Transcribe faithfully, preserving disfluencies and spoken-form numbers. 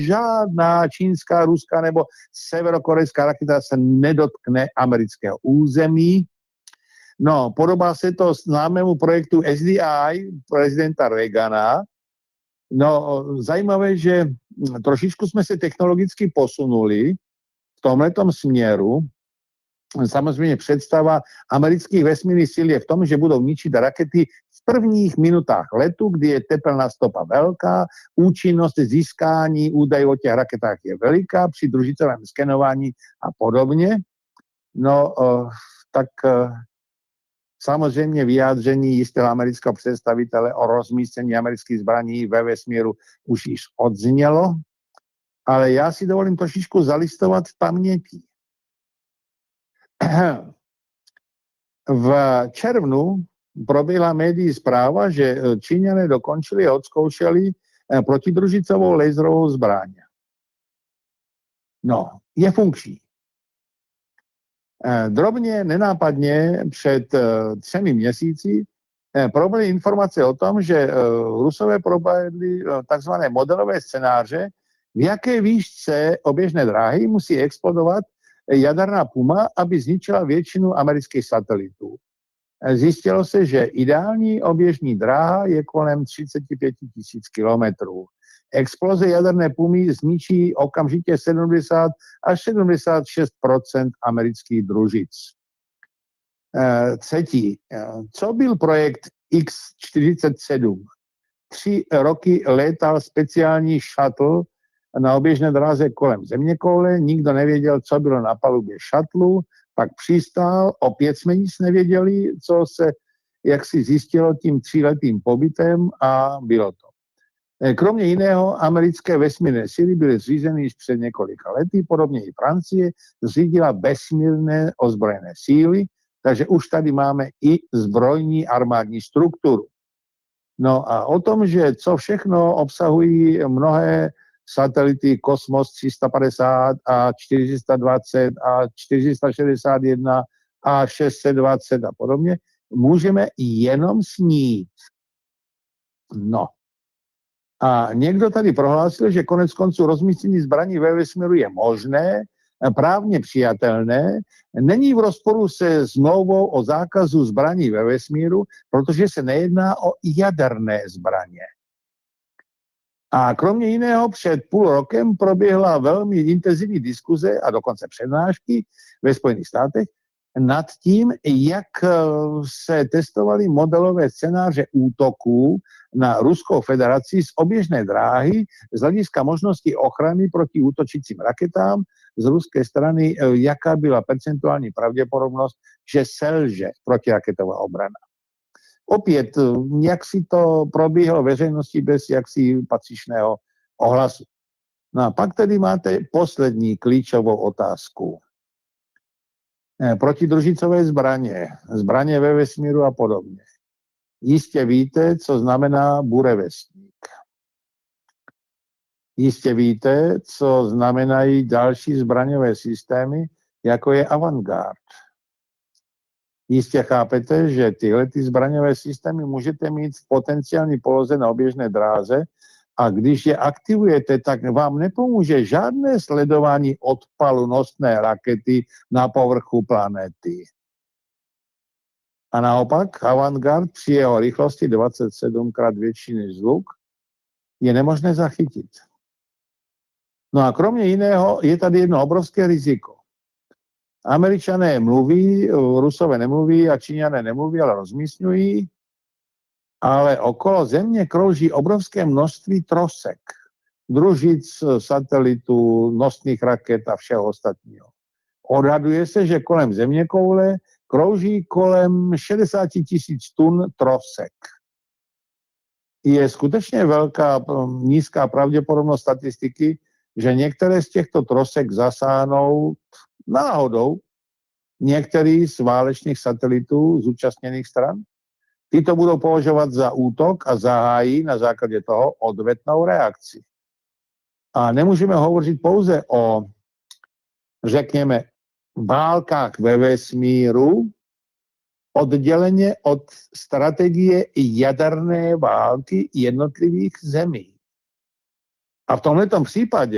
žádná čínská, ruská nebo severokorejská raketa se nedotkne amerického území. No, podobá se to známému projektu S D I prezidenta Reagana. No, zajímavé, že trošičku jsme se technologicky posunuli v tomhletom směru. Samozřejmě představa amerických vesmírných sil je v tom, že budou ničit rakety v prvních minutách letu, kdy je tepelná stopa velká, účinnost získání údajů o těch raketách je veliká při družicovém skenování a podobně. No, tak samozřejmě vyjádření jistého amerického představitele o rozmístění amerických zbraní ve vesmíru už již odznělo, ale já si dovolím trošičku zalistovat v paměti. V červnu proběhla médií zpráva, že Číňané dokončili a odzkoušeli protidružicovou laserovou zbraň. No, je funkční. Drobně, nenápadně před třemi měsíci proběhly informace o tom, že Rusové provedli takzvané modelové scénáře, v jaké výšce oběžné dráhy musí explodovat jaderná puma, aby zničila většinu amerických satelitů. Zjistilo se, že ideální oběžní dráha je kolem třicet pět tisíc kilometrů. Exploze jaderné pumy zničí okamžitě sedmdesát až sedmdesát šest procent amerických družic. E, třetí, co byl projekt X čtyřicet sedm? Tři roky létal speciální shuttle na oběžné dráze kolem zeměkoule, nikdo nevěděl, co bylo na palubě šatlu, pak přistál, opět jsme nic nevěděli, co se jak si zjistilo tím tříletým pobytem a bylo to. Kromě jiného, americké vesmírné síly byly zřízeny již před několika lety, podobně i Francie zřídila vesmírné ozbrojené síly, takže už tady máme i zbrojní armádní strukturu. No a o tom, že co všechno obsahují mnohé satelity Kosmos tři sta padesát a čtyři sta dvacet a čtyři sta šedesát jedna a šest set dvacet a podobně, můžeme jenom snít. No. A někdo tady prohlásil, že konec konců rozmístění zbraní ve vesmíru je možné, právně přijatelné, není v rozporu se smlouvou o zákazu zbraní ve vesmíru, protože se nejedná o jaderné zbraně. A kromě jiného před půl rokem proběhla velmi intenzivní diskuze a dokonce přednášky ve Spojených státech nad tím, jak se testovaly modelové scénáře útoků na Ruskou federaci z oběžné dráhy z hlediska možnosti ochrany proti útočícím raketám z ruské strany, jaká byla percentuální pravděpodobnost, že selže protiraketová obrana. Opět, jak si to probíhalo veřejnosti bez jaksi patřičného ohlasu. No a pak tedy máte poslední klíčovou otázku. Protidružicové zbraně, zbraně ve vesmíru a podobně. Jistě víte, co znamená burevestník. Jistě víte, co znamenají další zbraňové systémy, jako je Avangard. Jistě chápete, že tyhle ty zbraňové systémy můžete mít v potenciální poloze na oběžné dráze a když je aktivujete, tak vám nepomůže žádné sledování odpalu nosné rakety na povrchu planety. A naopak Avangard při jeho rychlosti dvacet sedm krát větší než zvuk je nemožné zachytit. No a kromě jiného je tady jedno obrovské riziko. Američané mluví, Rusové nemluví a Číňané nemluví, ale rozmístňují, ale okolo země krouží obrovské množství trosek, družic, satelitů, nosných raket a všeho ostatního. Odhaduje se, že kolem zeměkoule krouží kolem šedesát tisíc tun trosek. Je skutečně velká, nízká pravděpodobnost statistiky, že některé z těchto trosek zasáhnou náhodou některý z válečných satelitů zúčastněných stran. Tyto budou považovat za útok a zahájí na základě toho odvetnou reakci. A nemůžeme hovořit pouze o, řekněme, válkách ve vesmíru, odděleně od strategie jaderné války jednotlivých zemí. A v tomto případě